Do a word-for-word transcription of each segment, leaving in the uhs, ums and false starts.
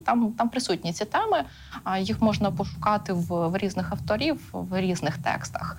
Там, там присутні ці теми, їх можна пошукати в, в різних авторів, в різних текстах.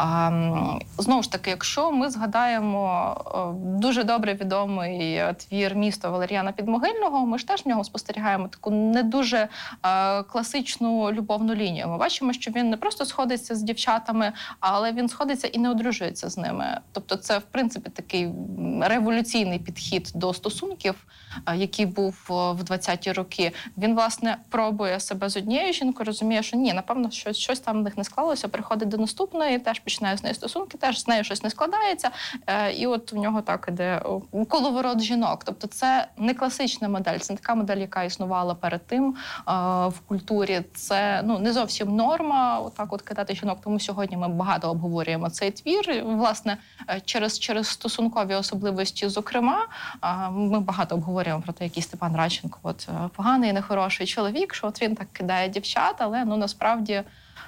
А, знову ж таки, якщо ми згадаємо дуже добре відомий твір «Місто» Валеріана Підмогильного, ми ж теж в нього спостерігаємо таку не дуже а, класичну любовну лінію. Ми бачимо, що він не просто сходиться з дівчатами, але він сходиться і не одружується з ними. Тобто це, в принципі, такий революційний підхід до стосунків, а, який був в двадцяті роки. Він, власне, пробує себе з однією жінкою, розуміє, що ні, напевно, щось, щось там в них не склалося, приходить до наступної, теж починає з нею стосунки, теж з нею щось не складається, і от в нього так іде коловорот жінок. Тобто це не класична модель, це не така модель, яка існувала перед тим в культурі. Це ну, не зовсім норма, отак от кидати жінок, тому сьогодні ми багато обговорюємо цей твір. Власне, через, через стосункові особливості, зокрема, ми багато обговорюємо про те, який Степан Радченко от, поганий, нехороший чоловік, що от він так кидає дівчат, але ну, насправді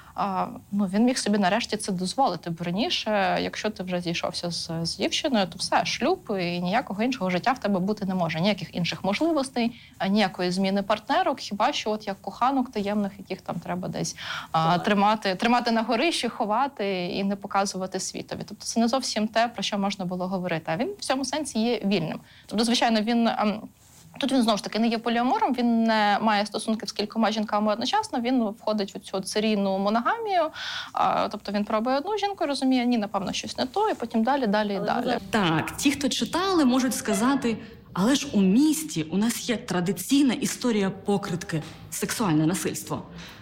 А, ну, він міг собі нарешті це дозволити, бо раніше, якщо ти вже зійшовся з, з дівчиною, то все, шлюб і ніякого іншого життя в тебе бути не може. Ніяких інших можливостей, ніякої зміни партнерок, хіба що от як коханок таємних, яких там треба десь а, тримати, тримати на горищі, ховати і не показувати світові. Тобто це не зовсім те, про що можна було говорити. А він в цьому сенсі є вільним. Тобто, звичайно, він... Тут він, знову ж таки, не є поліамором, він не має стосунків з кількома жінками одночасно, він входить у цю серійну моногамію, а, тобто він пробує одну жінку, розуміє, ні, напевно, щось не то, і потім далі, далі і далі. Так, ті, хто читали, можуть сказати, але ж у місті у нас є традиційна історія покритки, сексуальне насильство.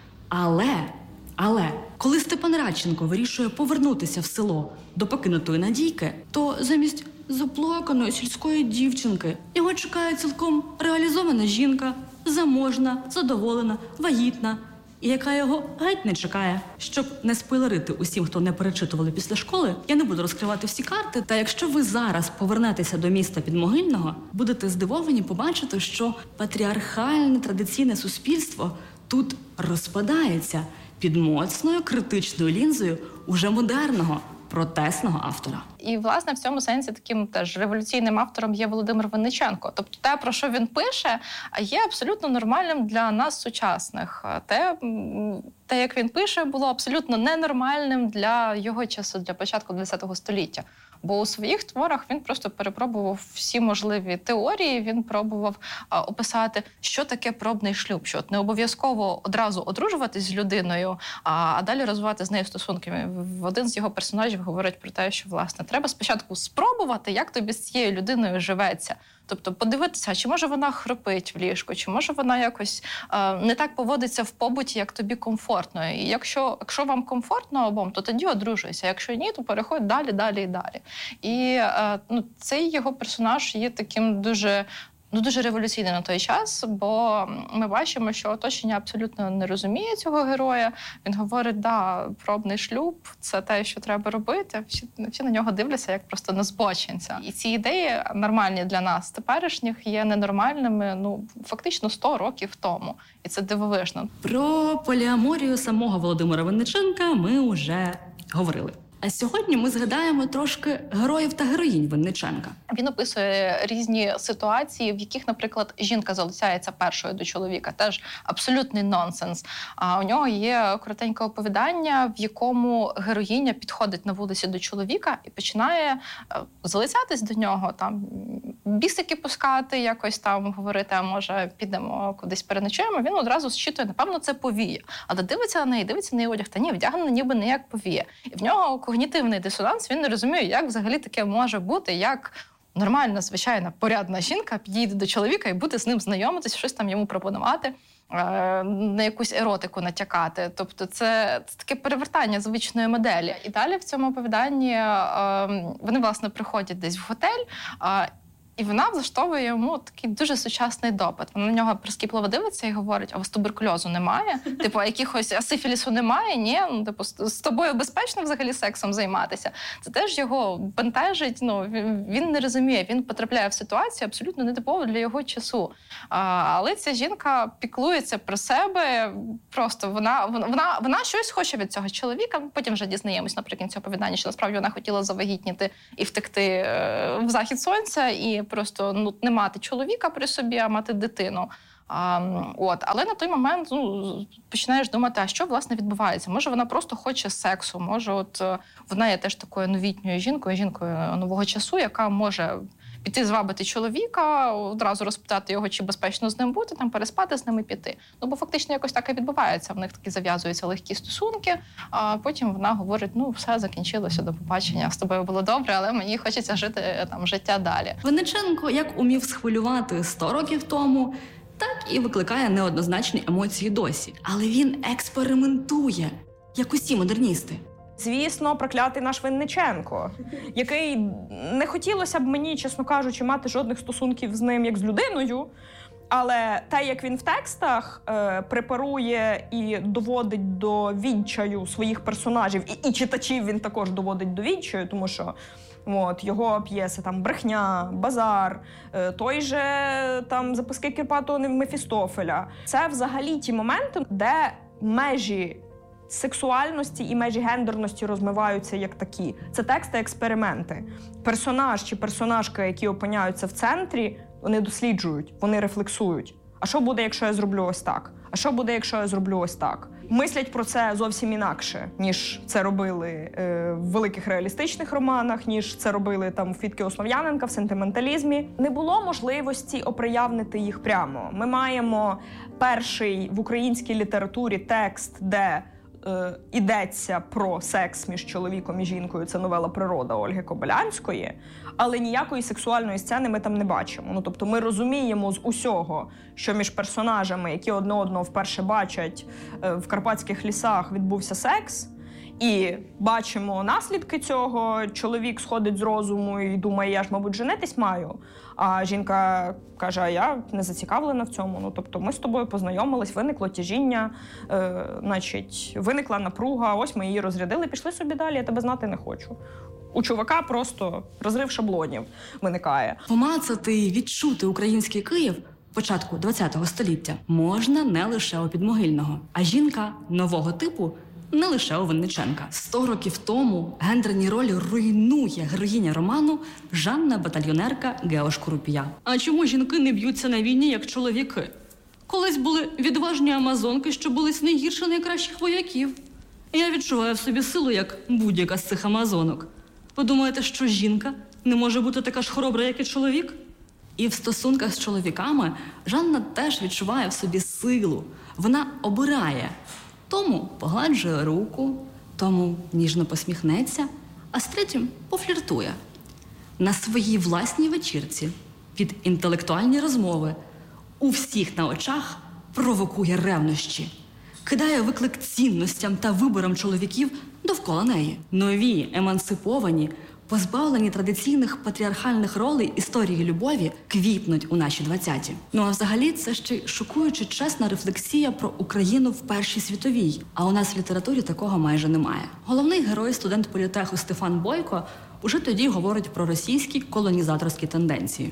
Але, але, коли Степан Радченко вирішує повернутися в село до покинутої Надійки, то замість заплаканої сільської дівчинки його чекає цілком реалізована жінка, заможна, задоволена, вагітна, і яка його геть не чекає. Щоб не спойлерити усім, хто не перечитували після школи, я не буду розкривати всі карти, та якщо ви зараз повернетеся до міста Підмогильного, будете здивовані побачити, що патріархальне традиційне суспільство тут розпадається під моцною критичною лінзою уже модерного, протестного автора. І, власне, в цьому сенсі таким теж революційним автором є Володимир Винниченко. Тобто те, про що він пише, є абсолютно нормальним для нас сучасних. Те, те, як він пише, було абсолютно ненормальним для його часу, для початку ХХ століття. Бо у своїх творах він просто перепробував всі можливі теорії, він пробував а, описати, що таке пробний шлюб, що от не обов'язково одразу одружуватись з людиною, а, а далі розвивати з нею стосунки. Один з його персонажів говорить про те, що, власне, треба спочатку спробувати, як тобі з цією людиною живеться. Тобто подивитися, чи може вона хропить в ліжку, чи може вона якось е, не так поводиться в побуті, як тобі комфортно. І якщо, якщо вам комфортно обом, то тоді одружуйся. Якщо ні, то переходь далі, далі і далі. І е, ну, цей його персонаж є таким дуже... Ну, дуже революційний на той час, бо ми бачимо, що оточення абсолютно не розуміє цього героя. Він говорить, да, пробний шлюб – це те, що треба робити. Всі, всі на нього дивляться, як просто на збочинця. І ці ідеї, нормальні для нас теперішніх, є ненормальними, ну, фактично сто років тому. І це дивовижно. Про поліаморію самого Володимира Винниченка ми вже говорили. А сьогодні ми згадаємо трошки героїв та героїнь Винниченка. Він описує різні ситуації, в яких, наприклад, жінка залицяється першою до чоловіка. Теж абсолютний нонсенс. А у нього є коротеньке оповідання, в якому героїня підходить на вулиці до чоловіка і починає залицятись до нього, там бісики пускати, якось там говорити, а може підемо кудись переночуємо. Він одразу зчитує, напевно, це повія. Але дивиться на неї, дивиться на її одяг, та ні, вдягнена ніби не як повія. І в нього когнітивний дисонанс, він не розуміє, як взагалі таке може бути, як нормальна, звичайна, порядна жінка підійде до чоловіка і буде з ним знайомитись, щось там йому пропонувати, на якусь еротику натякати. Тобто це, це таке перевертання звичної моделі. І далі в цьому оповіданні вони, власне, приходять десь в готель, і вона влаштовує йому такий дуже сучасний допит. Вона на нього прискіпливо дивиться і говорить, а у вас туберкульозу немає? Типу, а якихось а сифілісу немає? Ні? Ну, типу, з тобою безпечно взагалі сексом займатися? Це теж його бентежить, ну, він не розуміє, він потрапляє в ситуацію абсолютно нетипову для його часу. А, але ця жінка піклується про себе, просто вона, вона, вона щось хоче від цього чоловіка. Потім вже дізнаємось наприкінці оповідання, що насправді вона хотіла завагітніти і втекти в захід сонця, і просто ну, не мати чоловіка при собі, а мати дитину. А, от, але на той момент ну, починаєш думати, а що власне відбувається? Може, вона просто хоче сексу, може, от вона є теж такою новітньою жінкою, жінкою нового часу, яка може піти звабити чоловіка, одразу розпитати його, чи безпечно з ним бути, там переспати з ним і піти. Ну, бо фактично якось так і відбувається. В них такі зав'язуються легкі стосунки, а потім вона говорить, ну, все, закінчилося, до побачення, з тобою було добре, але мені хочеться жити там життя далі. Винниченко як умів схвилювати сто років тому, так і викликає неоднозначні емоції досі. Але він експериментує, як усі модерністи. Звісно, проклятий наш Винниченко, який не хотілося б мені, чесно кажучи, мати жодних стосунків з ним як з людиною, але те, як він в текстах е, препарує і доводить до відчаю своїх персонажів, і, і читачів він також доводить до відчаю, тому що от, його п'єси там «Брехня», «Базар», е, той же там «Записки Кирпатого Мефістофеля». Це взагалі ті моменти, де межі сексуальності і межі гендерності розмиваються як такі. Це тексти-експерименти. Персонаж чи персонажка, які опиняються в центрі, вони досліджують, вони рефлексують. А що буде, якщо я зроблю ось так? А що буде, якщо я зроблю ось так? Мислять про це зовсім інакше, ніж це робили е, в великих реалістичних романах, ніж це робили там в Фітки Основ'яненка, в сентименталізмі. Не було можливості оприявнити їх прямо. Ми маємо перший в українській літературі текст, де е, йдеться про секс між чоловіком і жінкою. Це новела «Природа» Ольги Кобилянської. Але ніякої сексуальної сцени ми там не бачимо. Ну, тобто ми розуміємо з усього, що між персонажами, які одне одного вперше бачать, в карпатських лісах відбувся секс, і бачимо наслідки цього. Чоловік сходить з розуму і думає, я ж, мабуть, женитись маю. А жінка каже, а я не зацікавлена в цьому. Ну, тобто ми з тобою познайомились, виникло тяжіння, е, значить, виникла напруга, ось ми її розрядили, пішли собі далі, я тебе знати не хочу. У чувака просто розрив шаблонів виникає. Помацати і відчути український Київ початку ХХ століття можна не лише у Підмогильного, а жінка нового типу не лише у Винниченка. Сто років тому гендерні ролі руйнує героїня роману Жанна-батальйонерка Гео Шкурупія. А чому жінки не б'ються на війні, як чоловіки? Колись були відважні амазонки, що були не гірше найкращих вояків. Я відчуваю в собі силу, як будь-яка з цих амазонок. Ви думаєте, що жінка не може бути така ж хоробра, як і чоловік? І в стосунках з чоловіками Жанна теж відчуває в собі силу. Вона обирає. Тому погладжує руку, тому ніжно посміхнеться, а з третім пофліртує. На своїй власній вечірці, під інтелектуальні розмови, у всіх на очах провокує ревнощі. Кидає виклик цінностям та виборам чоловіків довкола неї. Нові, емансиповані, позбавлені традиційних патріархальних ролей історії любові квітнуть у наші двадцяті. Ну а взагалі це ще й шокуючи чесна рефлексія про Україну в Першій світовій. А у нас в літературі такого майже немає. Головний герой, студент політеху Стефан Бойко, уже тоді говорить про російські колонізаторські тенденції.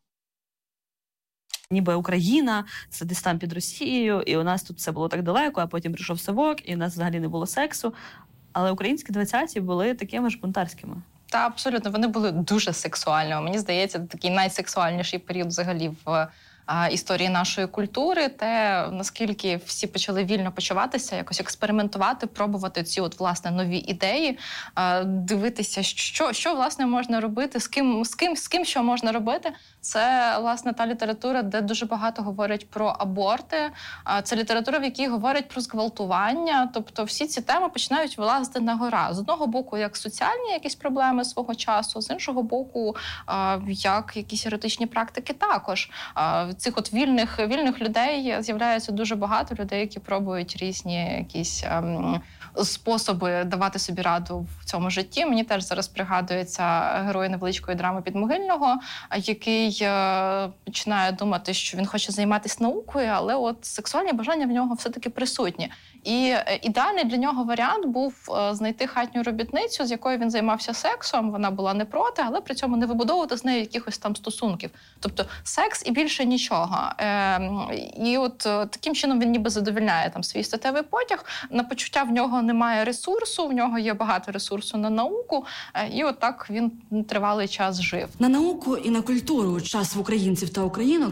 Ніби Україна, це десь там під Росією, і у нас тут все було так далеко, а потім прийшов совок, і у нас взагалі не було сексу. Але українські двадцяті були такими ж бунтарськими. Та, абсолютно, вони були дуже сексуальними. Мені здається, такий найсексуальніший період взагалі в а, історії нашої культури, те, наскільки всі почали вільно почуватися, якось експериментувати, пробувати ці от, власне, нові ідеї, а, дивитися, що, що, власне, можна робити, з ким, з ким, з ким що можна робити. Це, власне, та література, де дуже багато говорять про аборти. Це література, в якій говорять про зґвалтування. Тобто всі ці теми починають вилазити на гора. З одного боку, як соціальні якісь проблеми свого часу, з іншого боку, як якісь еротичні практики також. Цих от вільних, вільних людей з'являється дуже багато людей, які пробують різні якісь ем, способи давати собі раду в цьому житті. Мені теж зараз пригадується герой невеличкої драми Підмогильного, який е, починає думати, що він хоче займатися наукою, але от сексуальні бажання в нього все-таки присутні. І ідеальний для нього варіант був знайти хатню робітницю, з якою він займався сексом, вона була не проти, але при цьому не вибудовувати з нею якихось там стосунків. Тобто секс і більше нічого. Е, і от таким чином він ніби задовільняє там свій статевий потяг, на почуття в нього немає ресурсу, в нього є багато ресурсу на науку, е, і от так він тривалий час жив. На науку і на культуру час в українців та українок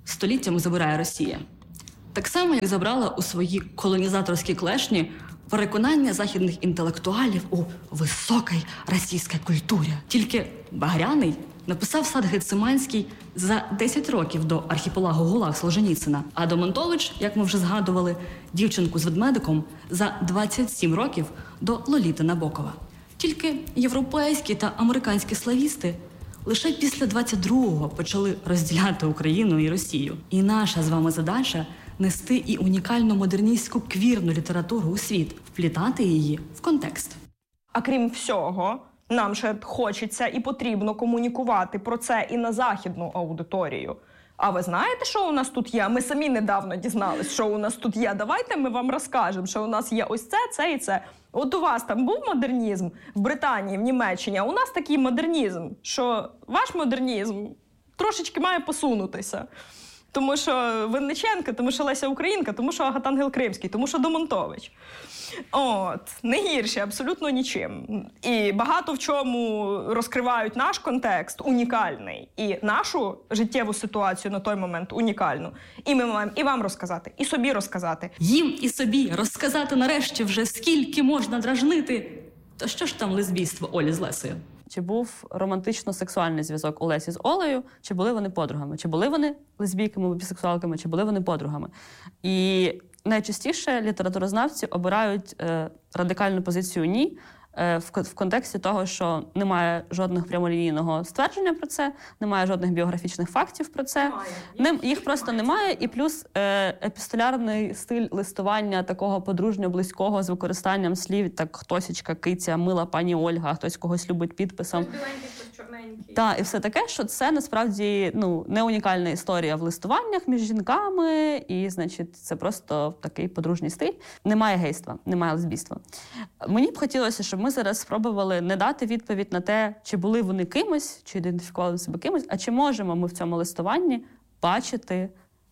століттями забирає Росія. Так само, як забрала у свої колонізаторські клешні переконання західних інтелектуалів у високій російській культурі. Тільки Багряний написав сад Гециманський за десять років до архіпелагу ГУЛАГ Солженіцина, а Домонтович, як ми вже згадували, дівчинку з ведмедиком за двадцять сім років до Лоліти Набокова. Тільки європейські та американські славісти лише після двадцять другого почали розділяти Україну і Росію. І наша з вами задача – нести і унікальну модерністську квірну літературу у світ, вплітати її в контекст. А крім всього, нам ще хочеться і потрібно комунікувати про це і на західну аудиторію. А ви знаєте, що у нас тут є? Ми самі недавно дізнались, що у нас тут є. Давайте ми вам розкажемо, що у нас є ось це, це і це. От у вас там був модернізм в Британії, в Німеччині, а у нас такий модернізм, що ваш модернізм трошечки має посунутися. Тому що Винниченко, тому що Леся Українка, тому що Агатангел Кримський, тому що Домонтович. От, не гірші абсолютно нічим. І багато в чому розкривають наш контекст унікальний і нашу життєву ситуацію на той момент унікальну. І ми маємо і вам розказати, і собі розказати. Їм і собі розказати нарешті вже, скільки можна дражнити. То що ж там лесбійство Олі з Лесею? Чи був романтично-сексуальний зв'язок у Лесі з Олею, чи були вони подругами? Чи були вони лесбійками, бісексуалками, чи були вони подругами? І найчастіше літературознавці обирають е, радикальну позицію «ні», е, в, в контексті того, що немає жодного прямолінійного ствердження про це, немає жодних біографічних фактів про це. Нем, їх просто немає. І плюс е, епістолярний стиль листування такого подружньо-близького з використанням слів, так хтосічка, киця, мила пані Ольга, хтось когось любить підписом. Так, і все таке, що це насправді ну, не унікальна історія в листуваннях між жінками, і, значить, це просто такий подружній стиль. Немає гейства, немає лесбійства. Мені б хотілося, щоб ми зараз спробували не дати відповідь на те, чи були вони кимось, чи ідентифікували себе кимось, а чи можемо ми в цьому листуванні бачити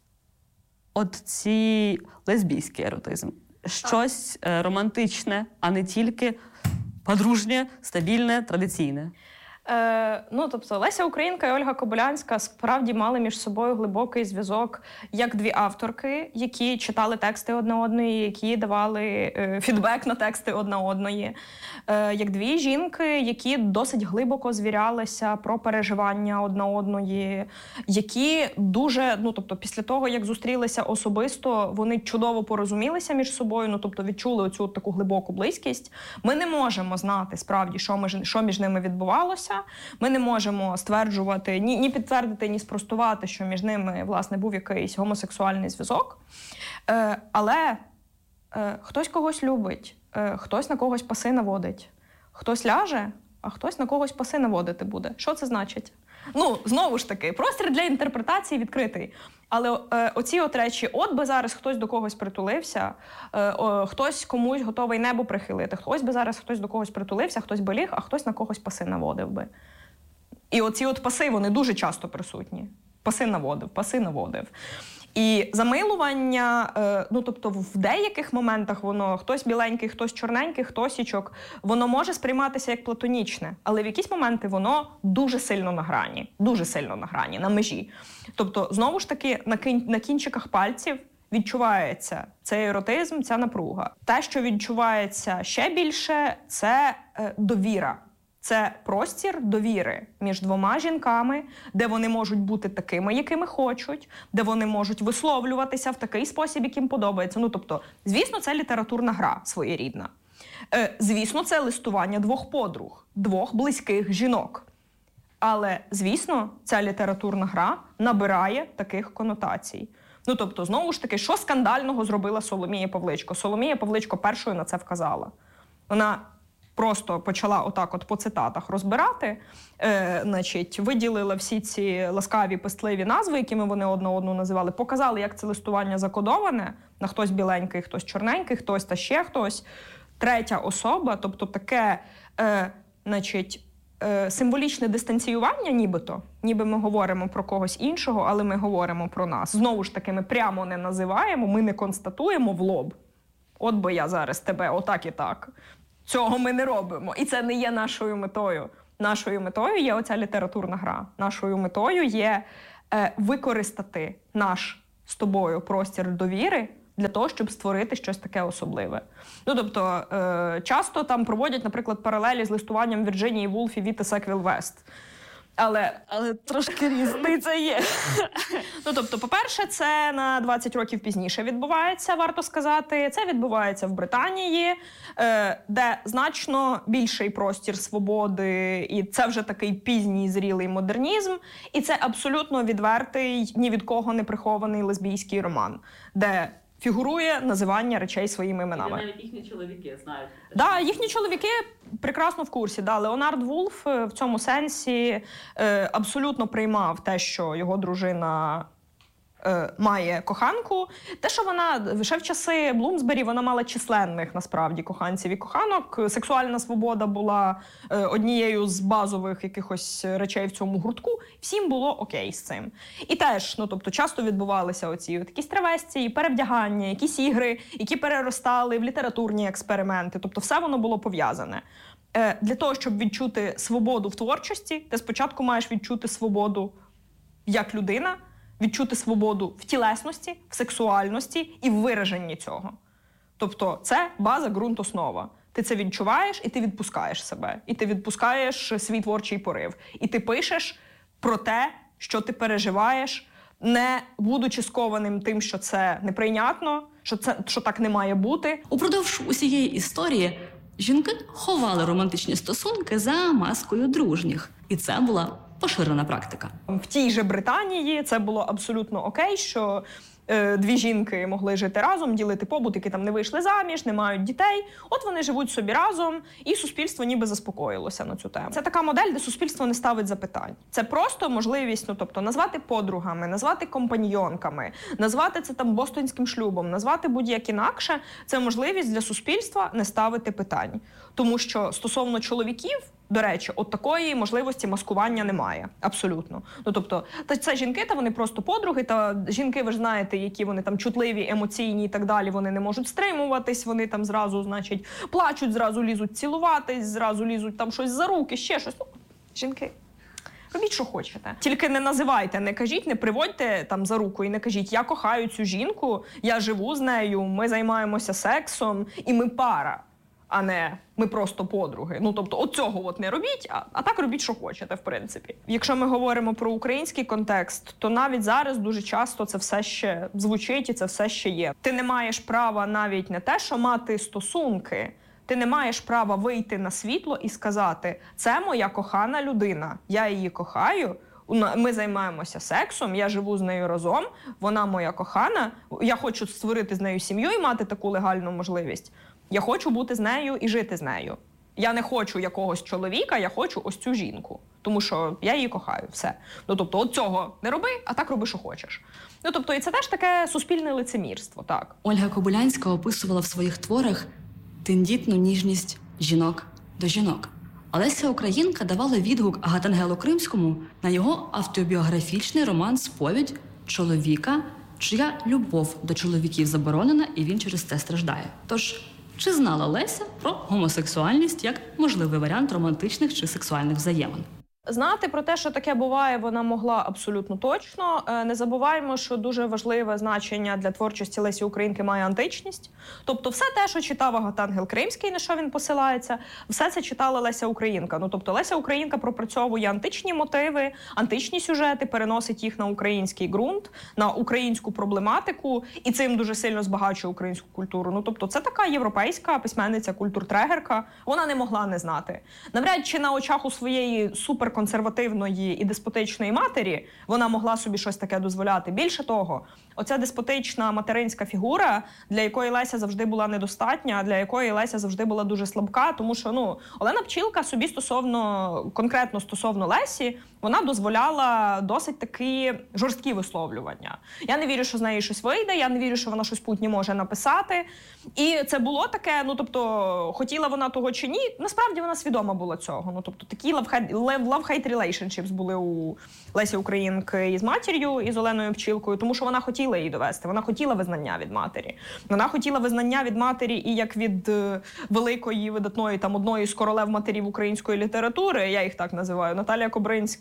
от ці лесбійський еротизм. Щось е, романтичне, а не тільки подружнє, стабільне, традиційне. Е, ну, тобто, Леся Українка і Ольга Кобилянська справді мали між собою глибокий зв'язок як дві авторки, які читали тексти одна одної, які давали е, фідбек на тексти одна одної, е, як дві жінки, які досить глибоко звірялися про переживання одна одної, які дуже, ну, тобто, після того, як зустрілися особисто, вони чудово порозумілися між собою, ну, тобто, відчули оцю таку глибоку близькість. Ми не можемо знати, справді, що, ми, що між ними відбувалося. Ми не можемо стверджувати, ні, ні підтвердити, ні спростувати, що між ними, власне, був якийсь гомосексуальний зв'язок. Е, але е, хтось когось любить, е, хтось на когось паси наводить. Хтось ляже, а хтось на когось паси наводити буде. Що це значить? Ну, знову ж таки, простір для інтерпретації відкритий. Але е, оці от речі, от би зараз хтось до когось притулився, е, о, хтось комусь готовий небо прихилити, хтось би зараз хтось до когось притулився, хтось би ліг, а хтось на когось паси наводив би. І оці от паси, вони дуже часто присутні. Паси наводив, паси наводив. І замилування, е, ну, тобто в деяких моментах воно, хтось біленький, хтось чорненький, хтосічок, воно може сприйматися як платонічне, але в якісь моменти воно дуже сильно на грані, дуже сильно на грані, на межі. Тобто, знову ж таки, на, кін, на кінчиках пальців відчувається цей еротизм, ця напруга. Те, що відчувається ще більше, це е, довіра. Це простір довіри між двома жінками, де вони можуть бути такими, якими хочуть, де вони можуть висловлюватися в такий спосіб, яким подобається. Ну, тобто, звісно, це літературна гра своєрідна. Е, звісно, це листування двох подруг, двох близьких жінок. Але, звісно, ця літературна гра набирає таких конотацій. Ну, тобто, знову ж таки, що скандального зробила Соломія Павличко? Соломія Павличко першою на це вказала. Вона просто почала отак от по цитатах розбирати, е, значить, виділила всі ці ласкаві, пестливі назви, якими вони одна одну називали, показали, як це листування закодоване, на хтось біленький, хтось чорненький, хтось та ще хтось. Третя особа, тобто таке, е, значить, е, символічне дистанціювання нібито, ніби ми говоримо про когось іншого, але ми говоримо про нас. Знову ж таки, ми прямо не називаємо, ми не констатуємо в лоб. От би я зараз тебе отак і так. Цього ми не робимо. І це не є нашою метою. Нашою метою є оця літературна гра. Нашою метою є е, використати наш з тобою простір довіри для того, щоб створити щось таке особливе. Ну, тобто, е, часто там проводять, наприклад, паралелі з листуванням Вірджинії Вулф і Віти Секвіл-Вест. Але, Але трошки різниця є. ну, тобто, по-перше, це на двадцять років пізніше відбувається, варто сказати. Це відбувається в Британії, е, де значно більший простір свободи, і це вже такий пізній зрілий модернізм. І це абсолютно відвертий, ні від кого не прихований лесбійський роман, де фігурує називання речей своїми іменами. Навіть їхні чоловіки знають. Да, їхні чоловіки прекрасно в курсі. Да. Леонард Вулф в цьому сенсі е, абсолютно приймав те, що його дружина е, має коханку. Те, що вона ще в часи Блумсбері, вона мала численних, насправді, коханців і коханок. Сексуальна свобода була е, однією з базових якихось речей в цьому гуртку. Всім було окей з цим. І теж, ну, тобто, часто відбувалися оці от якісь травестії, перевдягання, якісь ігри, які переростали в літературні експерименти. Тобто, все воно було пов'язане. Е, для того, щоб відчути свободу в творчості, ти спочатку маєш відчути свободу як людина, відчути свободу в тілесності, в сексуальності і в вираженні цього. Тобто це база, ґрунт, основа. Ти це відчуваєш і ти відпускаєш себе. І ти відпускаєш свій творчий порив. І ти пишеш про те, що ти переживаєш, не будучи скованим тим, що це неприйнятно, що, це, що так не має бути. Упродовж усієї історії жінки ховали романтичні стосунки за маскою дружніх. І це була поширена практика. В тій же Британії це було абсолютно окей, що е, дві жінки могли жити разом, ділити побут, які там не вийшли заміж, не мають дітей. От вони живуть собі разом, і суспільство ніби заспокоїлося на цю тему. Це така модель, де суспільство не ставить запитань. Це просто можливість, ну, тобто, назвати подругами, назвати компаньйонками, назвати це там бостонським шлюбом, назвати будь-як інакше. Це можливість для суспільства не ставити питань. Тому що стосовно чоловіків, до речі, от такої можливості маскування немає. Абсолютно. Ну, тобто, та це жінки, та вони просто подруги, та жінки, ви ж знаєте, які вони там чутливі, емоційні і так далі, вони не можуть стримуватись, вони там зразу, значить, плачуть, зразу лізуть цілуватись, зразу лізуть там щось за руки, ще щось. Ну, жінки, робіть, що хочете. Тільки не називайте, не кажіть, не приводьте там за руку і не кажіть, я кохаю цю жінку, я живу з нею, ми займаємося сексом і ми пара. А не ми просто подруги. Ну, тобто, от цього от не робіть, а, а так робіть, що хочете, в принципі. Якщо ми говоримо про український контекст, то навіть зараз дуже часто це все ще звучить і це все ще є. Ти не маєш права навіть не те, що мати стосунки, ти не маєш права вийти на світло і сказати, це моя кохана людина, я її кохаю, ми займаємося сексом, я живу з нею разом, вона моя кохана, я хочу створити з нею сім'ю і мати таку легальну можливість. Я хочу бути з нею і жити з нею. Я не хочу якогось чоловіка, я хочу ось цю жінку. Тому що я її кохаю, все. Ну, тобто, от цього не роби, а так роби, що хочеш. Ну, тобто, і це теж таке суспільне лицемірство, так. Ольга Кобилянська описувала в своїх творах тендітну ніжність жінок до жінок. Леся Українка давала відгук Агатангелу Кримському на його автобіографічний роман «Сповідь» чоловіка, чия любов до чоловіків заборонена, і він через це страждає. Тож, чи знала Леся про гомосексуальність як можливий варіант романтичних чи сексуальних взаємин? Знати про те, що таке буває, вона могла абсолютно точно. Не забуваємо, що дуже важливе значення для творчості Лесі Українки має античність. Тобто все те, що читав Агатангел Кримський, на що він посилається, все це читала Леся Українка. Ну, тобто Леся Українка пропрацьовує античні мотиви, античні сюжети, переносить їх на український ґрунт, на українську проблематику, і цим дуже сильно збагачує українську культуру. Ну, тобто це така європейська письменниця, культуртрегерка. Вона не могла не знати. Навряд чи на очах у своєї супер консервативної і деспотичної матері вона могла собі щось таке дозволяти. Більше того, оця деспотична материнська фігура, для якої Леся завжди була недостатня, для якої Леся завжди була дуже слабка, тому що, ну, Олена Пчілка собі стосовно, конкретно стосовно Лесі, вона дозволяла досить такі жорсткі висловлювання. Я не вірю, що з неї щось вийде, я не вірю, що вона щось путнє може написати. І це було таке, ну, тобто, хотіла вона того чи ні, насправді вона свідома була цього. Ну, тобто, такі love-hate relationships були у Лесі Українки із матір'ю, і з Оленою Пчілкою, тому що вона хотіла її довести, вона хотіла визнання від матері. Вона хотіла визнання від матері і як від е, великої, видатної, там, одної з королев матерів української літератури, я їх так називаю, Наталія Кобринська,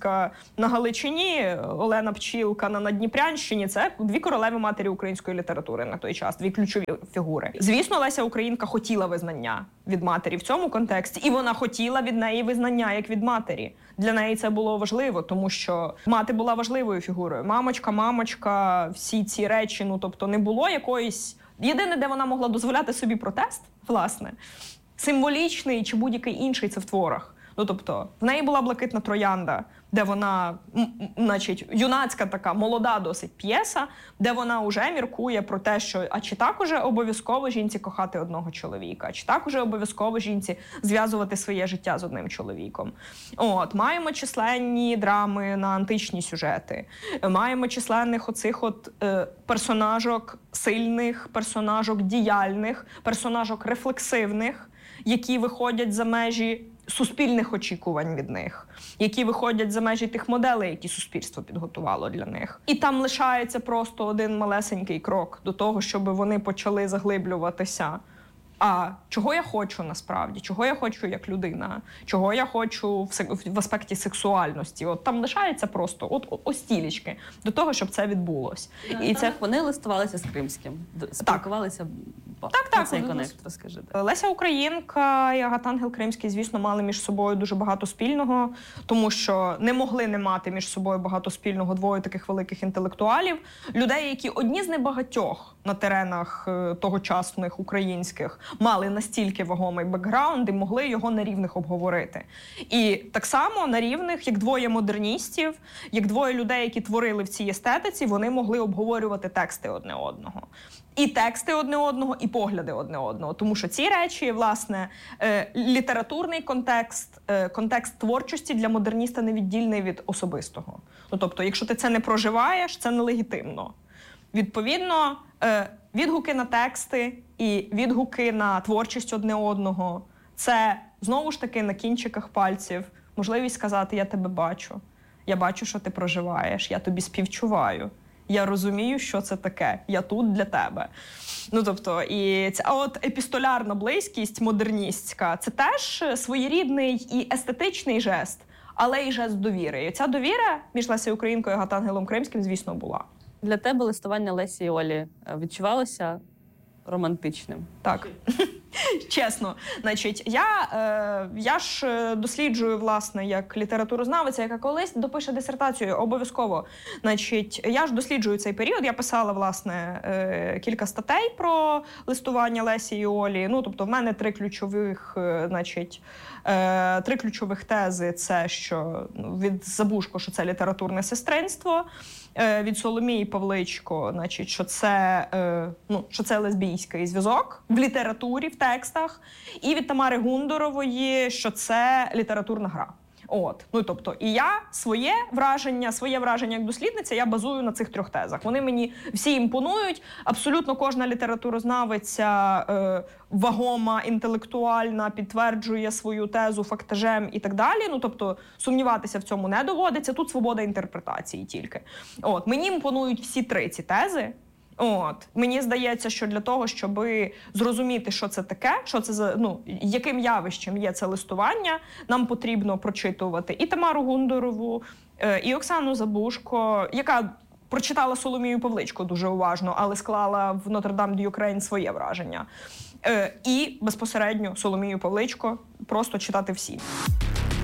Мамочка на Галичині, Олена Пчілка на Надніпрянщині – це дві королеви матері української літератури на той час, дві ключові фігури. Звісно, Леся Українка хотіла визнання від матері в цьому контексті, і вона хотіла від неї визнання як від матері. Для неї це було важливо, тому що мати була важливою фігурою. Мамочка, мамочка, всі ці речі, ну тобто не було якоїсь... Єдине, де вона могла дозволяти собі протест, власне, символічний чи будь-який інший, це в творах. Ну, тобто, в неї була «Блакитна троянда», де вона, значить, юнацька така, молода досить п'єса, де вона вже міркує про те, що а чи так уже обов'язково жінці кохати одного чоловіка, а чи так уже обов'язково жінці зв'язувати своє життя з одним чоловіком. От, маємо численні драми на античні сюжети, маємо численних оцих от е, персонажок сильних, персонажок діяльних, персонажок рефлексивних, які виходять за межі суспільних очікувань від них, які виходять за межі тих моделей, які суспільство підготувало для них. І там лишається просто один малесенький крок до того, щоб вони почали заглиблюватися. А чого я хочу насправді? Чого я хочу як людина? Чого я хочу в, в аспекті сексуальності? От там лишається просто от остілічки до того, щоб це відбулось. І, І це вони листувалися з Кримським, спілкувалися. Так, так. Цей конект, розкажи. Леся Українка і Агатангел Кримський, звісно, мали між собою дуже багато спільного, тому що не могли не мати між собою багато спільного двоє таких великих інтелектуалів, людей, які одні з небагатьох на теренах тогочасних українських мали настільки вагомий бекграунд і могли його на рівних обговорити. І так само на рівних, як двоє модерністів, як двоє людей, які творили в цій естетиці, вони могли обговорювати тексти одне одного. І тексти одне одного, і погляди одне одного. Тому що ці речі, власне, е, літературний контекст, е, контекст творчості для модерніста невіддільний від особистого. Ну, тобто, якщо ти це не проживаєш, це нелегітимно. Відповідно, е, відгуки на тексти і відгуки на творчість одне одного – це, знову ж таки, на кінчиках пальців можливість сказати «я тебе бачу», «я бачу, що ти проживаєш», «я тобі співчуваю». Я розумію, що це таке. Я тут для тебе. Ну, тобто, і ця от епістолярна близькість модерністська – це теж своєрідний і естетичний жест, але й жест довіри. І ця довіра між Лесею Українкою і Агатангелом Кримським, звісно, була. Для тебе листування Лесі і Олі відчувалося романтичним? Так. Чесно. Значить, я, е, я ж досліджую, власне, як літературознавиця, яка колись допише дисертацію, обов'язково. Значить, я ж досліджую цей період. Я писала, власне, е, кілька статей про листування Лесі і Олі. Ну, тобто, в мене три ключових, е, значить, е, три ключових тези. Це, що ну, від Забужко, що це літературне сестринство, е, від Соломії Павличко, значить, що це, е, ну, що це лесбійський зв'язок в літературі, в текстах, і від Тамари Гундорової, що це літературна гра. От, ну тобто, і я своє враження, своє враження як дослідниця, я базую на цих трьох тезах. Вони мені всі імпонують. Абсолютно кожна літературознавиця е, вагома, інтелектуальна, підтверджує свою тезу фактажем і так далі. Ну тобто, сумніватися в цьому не доводиться. Тут свобода інтерпретації тільки. От, мені імпонують всі три ці тези. От, мені здається, що для того, щоб зрозуміти, що це таке, що це за, ну, яким явищем є це листування, нам потрібно прочитувати і Тамару Гундорову, і Оксану Забужко, яка прочитала Соломію Павличко дуже уважно, але склала в Notre-Dame de Ukraine своє враження. І безпосередньо Соломію Павличко просто читати всі.